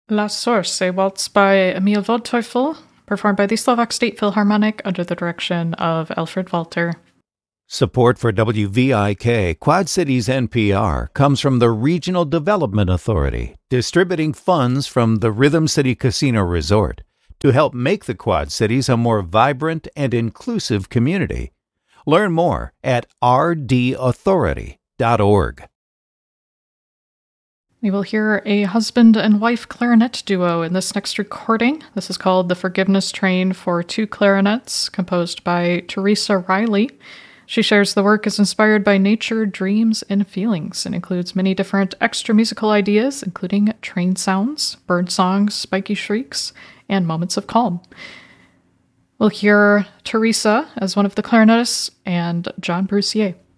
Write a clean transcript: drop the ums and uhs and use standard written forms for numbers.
La Source, a waltz by Emil Waldteufel, performed by the Slovak State Philharmonic under the direction of Alfred Walter. Support for WVIK Quad Cities NPR comes from the Regional Development Authority, distributing funds from the Rhythm City Casino Resort to help make the Quad Cities a more vibrant and inclusive community. Learn more at rdauthority.org. We will hear a husband and wife clarinet duo in this next recording. This is called The Forgiveness Train for Two Clarinets, composed by Teresa Riley. She shares the work is inspired by nature, dreams, and feelings, and includes many different extra musical ideas, including train sounds, bird songs, spiky shrieks, and moments of calm. We'll hear Teresa as one of the clarinetists and John Brussier.